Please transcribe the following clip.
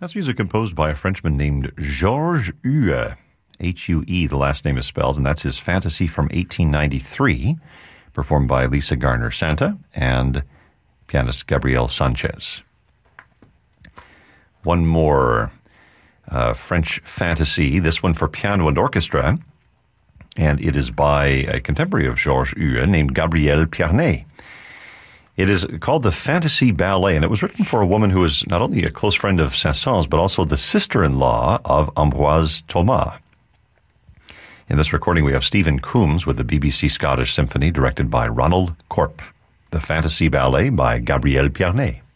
That's music composed by a Frenchman named Georges Hue. H-U-E, the last name is spelled, and that's his Fantasy from 1893, performed by Lisa Garner-Santa and pianist Gabriel Sanchez. One more French fantasy, this one for piano and orchestra, and it is by a contemporary of Georges Hue named Gabrielle Pierney. It is called the Fantasy Ballet, and it was written for a woman who was not only a close friend of Saint-Saëns, but also the sister-in-law of Ambroise Thomas. In this recording, we have Stephen Coombs with the BBC Scottish Symphony, directed by Ronald Corp. The Fantasy Ballet by Gabrielle Pierney.